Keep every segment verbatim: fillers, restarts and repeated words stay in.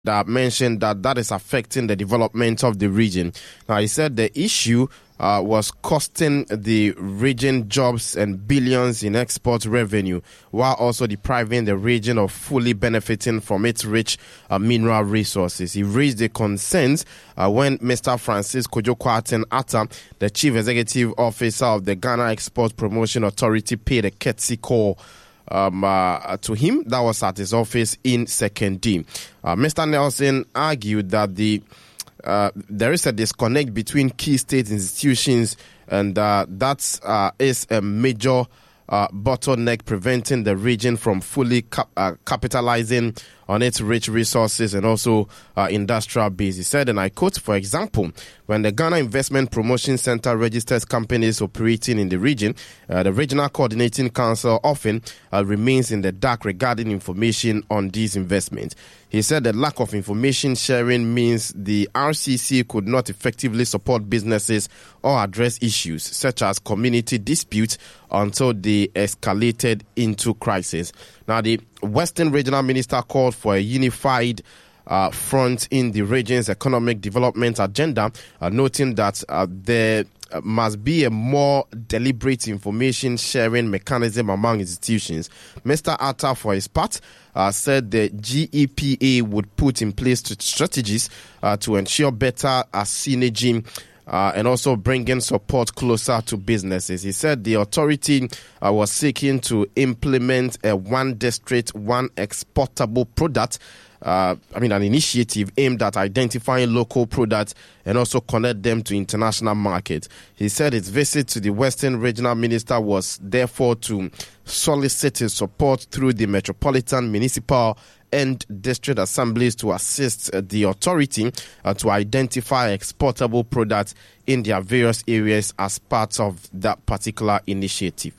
that mentioned that that is affecting the development of the region. Now, he said the issue uh, was costing the region jobs and billions in export revenue, while also depriving the region of fully benefiting from its rich uh, mineral resources. He raised the concerns uh, when Mister Francis Kojo Kwarteng Atta, the Chief Executive Officer of the Ghana Export Promotion Authority, paid a courtesy call Um, uh, to him. That was at his office in Second D. Uh, Mister Nelson argued that the uh, there is a disconnect between key state institutions, and uh, that uh, is a major uh, bottleneck preventing the region from fully cap- uh, capitalizing on its rich resources and also uh, industrial base. He said, and I quote, for example, when the Ghana Investment Promotion Center registers companies operating in the region, uh, the Regional Coordinating Council often uh, remains in the dark regarding information on these investments. He said the lack of information sharing means the R C C could not effectively support businesses or address issues such as community disputes until they escalated into crisis. Now, the Western Regional Minister called for a unified uh, front in the region's economic development agenda, uh, noting that uh, there must be a more deliberate information sharing mechanism among institutions. Mister Atta, for his part, uh, said the G E P A would put in place strategies uh, to ensure better uh, synergy Uh, and also bringing support closer to businesses. He said the authority uh, was seeking to implement a one district, one exportable product, uh, I mean an initiative aimed at identifying local products and also connect them to international markets. He said his visit to the Western Regional Minister was therefore to solicit his support through the Metropolitan, Municipal and district assemblies to assist uh, the authority uh, to identify exportable products in their various areas as part of that particular initiative.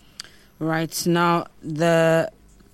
Right. Now, the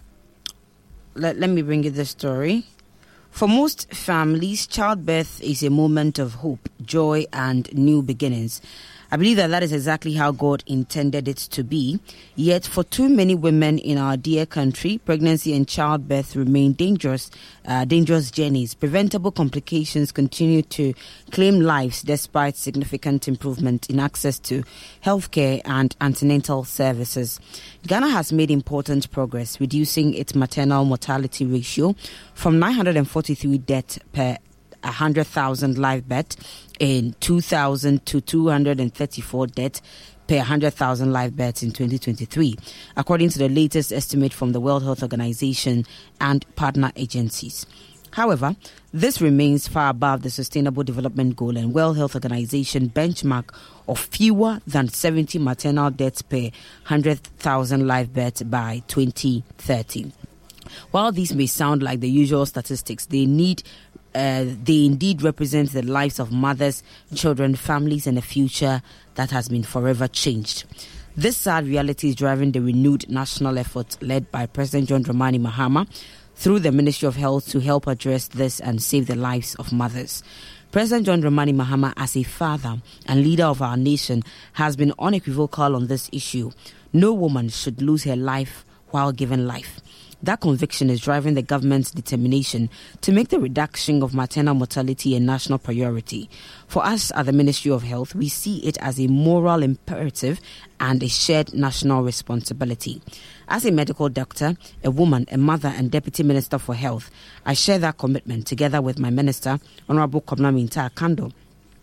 let, let me bring you the story. For most families, childbirth is a moment of hope, joy, and new beginnings. I believe that that is exactly how God intended it to be. Yet for too many women in our dear country, pregnancy and childbirth remain dangerous, uh, dangerous journeys. Preventable complications continue to claim lives despite significant improvement in access to healthcare and antenatal services. Ghana has made important progress, reducing its maternal mortality ratio from nine hundred forty-three deaths per one hundred thousand live births in two thousand to two hundred thirty-four deaths per one hundred thousand live births in twenty twenty-three, according to the latest estimate from the World Health Organization and partner agencies. However, this remains far above the Sustainable Development Goal and World Health Organization benchmark of fewer than seventy maternal deaths per one hundred thousand live births by twenty thirty. While these may sound like the usual statistics, they need Uh, they indeed represent the lives of mothers, children, families, and a future that has been forever changed. This sad reality is driving the renewed national effort led by President John Dramani Mahama through the Ministry of Health to help address this and save the lives of mothers. President John Dramani Mahama, as a father and leader of our nation, has been unequivocal on this issue. No woman should lose her life while giving life. That conviction is driving the government's determination to make the reduction of maternal mortality a national priority. For us at the Ministry of Health, we see it as a moral imperative and a shared national responsibility. As a medical doctor, a woman, a mother, and Deputy Minister for Health, I share that commitment together with my Minister, Honorable Kobna Minta Kando.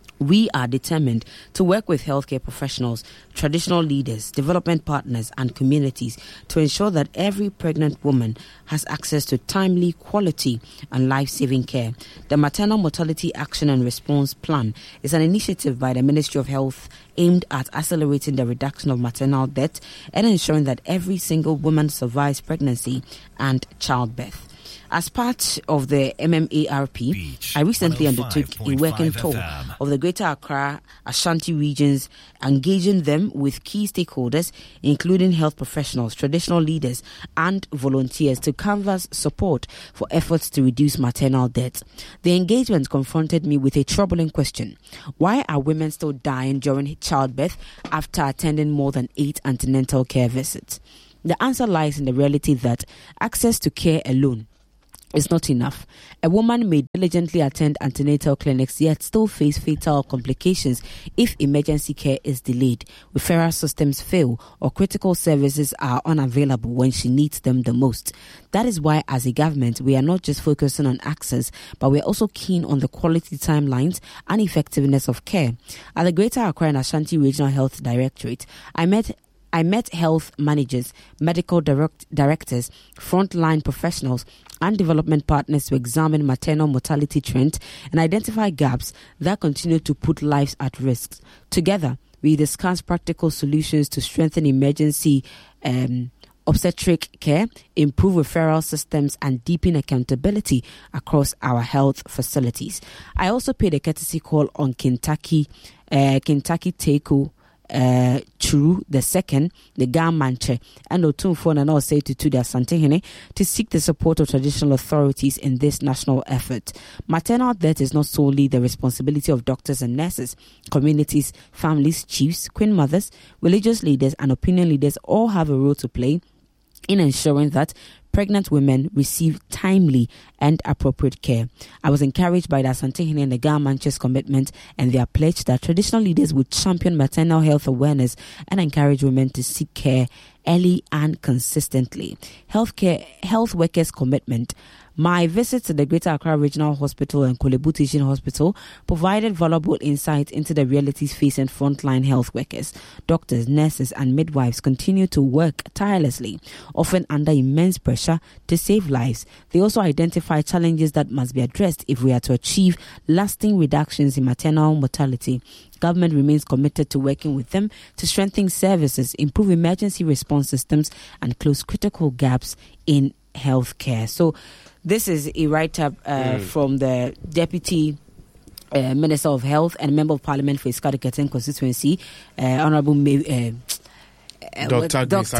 We are determined to work with healthcare professionals, traditional leaders, development partners, and communities to ensure that every pregnant woman has access to timely, quality, and life-saving care. The Maternal Mortality Action and Response Plan is an initiative by the Ministry of Health aimed at accelerating the reduction of maternal death and ensuring that every single woman survives pregnancy and childbirth. As part of the M M A R P, Beach, I recently undertook a working tour F M of the Greater Accra, Ashanti regions, engaging them with key stakeholders, including health professionals, traditional leaders, and volunteers to canvass support for efforts to reduce maternal deaths. The engagement confronted me with a troubling question. Why are women still dying during childbirth after attending more than eight antenatal care visits? The answer lies in the reality that access to care alone is not enough. A woman may diligently attend antenatal clinics yet still face fatal complications if emergency care is delayed, referral systems fail, or critical services are unavailable when she needs them the most. That is why, as a government, we are not just focusing on access, but we are also keen on the quality timelines and effectiveness of care. At the Greater Accra and Ashanti Regional Health Directorate, I met I met health managers, medical direct, directors, frontline professionals, and development partners to examine maternal mortality trends and identify gaps that continue to put lives at risk. Together, we discussed practical solutions to strengthen emergency um, obstetric care, improve referral systems, and deepen accountability across our health facilities. I also paid a courtesy call on Kentucky, uh, Kentucky Teku, Uh, True the second, the Gamanche, and Otumfo and all say to to the Asantehene to seek the support of traditional authorities in this national effort. Maternal death is not solely the responsibility of doctors and nurses. Communities, families, chiefs, queen mothers, religious leaders, and opinion leaders all have a role to play in ensuring that pregnant women receive timely and appropriate care. I was encouraged by the Asantehene and the Gamanche's commitment and their pledge that traditional leaders would champion maternal health awareness and encourage women to seek care early and consistently. Healthcare, health workers' commitment. My visit to the Greater Accra Regional Hospital and Kolebu Teaching Hospital provided valuable insight into the realities facing frontline health workers. Doctors, nurses, and midwives continue to work tirelessly, often under immense pressure to save lives. They also identify challenges that must be addressed if we are to achieve lasting reductions in maternal mortality. Government remains committed to working with them to strengthen services, improve emergency response systems, and close critical gaps in healthcare. So, this is a write-up uh, mm. from the Deputy uh, Minister of Health and Member of Parliament for Iskadikaten constituency, uh, Honorable May, uh, Doctor Grace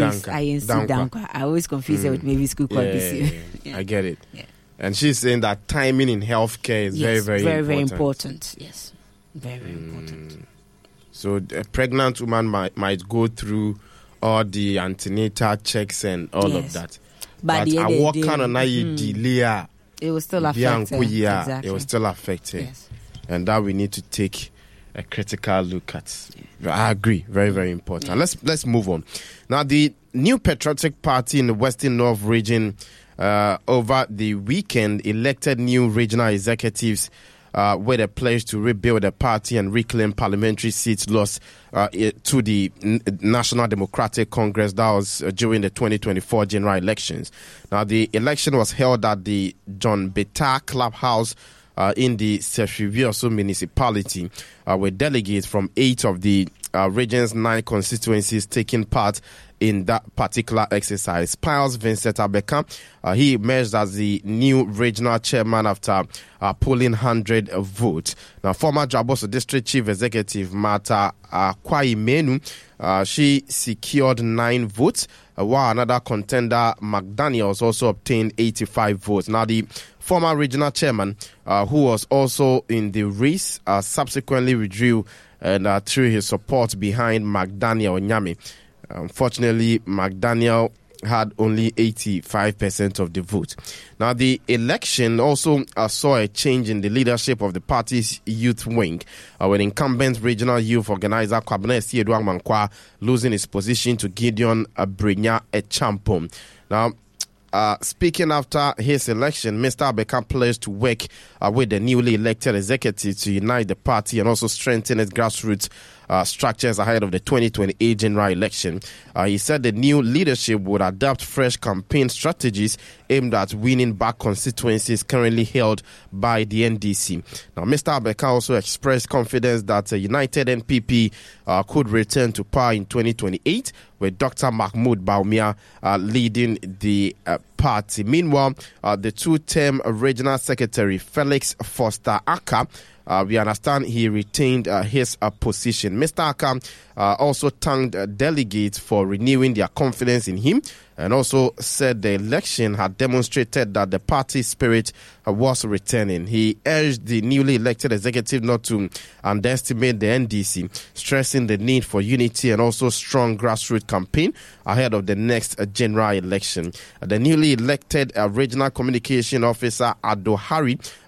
Ayensu Dankwa. I always confuse mm. her with Mavis Kuko. Yeah, yeah, yeah. I get it. Yeah. And she's saying that timing in healthcare is yes, very, very, very, important. very important. Yes, very, very mm. important. So a pregnant woman might might go through all the antenatal checks and all yes. of that. But, but I walk on and mm. delay. It was still affected. Exactly. It was still affected. Yes. And that we need to take a critical look at. Yeah. I agree. Very, very important. Yeah. Let's let's move on. Now, the New Patriotic Party in the Western North region uh, over the weekend elected new regional executives Uh, with a pledge to rebuild the party and reclaim parliamentary seats lost uh, to the N- National Democratic Congress. That was uh, during the twenty twenty-four general elections. Now, the election was held at the John Beta Clubhouse uh, in the Sefrivioso municipality, uh, with delegates from eight of the uh, region's nine constituencies taking part in that particular exercise. Piles Vincent Abeka, uh, he emerged as the new regional chairman after uh, polling one hundred votes. Now, former Jaboso District Chief Executive Martha uh, Kwai Menu, uh, she secured nine votes, uh, while another contender, McDaniels, also obtained eighty-five votes. Now, the former regional chairman, uh, who was also in the race, uh, subsequently withdrew and uh, threw his support behind McDaniel Nyame. Unfortunately, McDaniel had only eighty-five percent of the vote. Now, the election also uh, saw a change in the leadership of the party's youth wing, uh, with incumbent regional youth organizer Kwabena Sieduang Mankwa losing his position to Gideon Abrenya Echampom. Now, Uh, speaking after his election, Mister Abeka pledged to work uh, with the newly elected executive to unite the party and also strengthen its grassroots uh, structures ahead of the twenty twenty-eight general election. Uh, he said the new leadership would adopt fresh campaign strategies aimed at winning back constituencies currently held by the N D C. Now, Mister Abeka also expressed confidence that a united N P P uh, could return to power in twenty twenty-eight, with Doctor Mahmoud Baumia uh, leading the uh, party. Meanwhile, uh, the two-term regional secretary Felix Foster Aka uh, we understand he retained uh, his uh, position. Mister Akam uh, also thanked uh, delegates for renewing their confidence in him, and also said the election had demonstrated that the party spirit uh, was returning. He urged the newly elected executive not to underestimate the N D C, stressing the need for unity and also strong grassroots campaign ahead of the next uh, general election. Uh, the newly elected uh, regional communication officer, Ado Hari,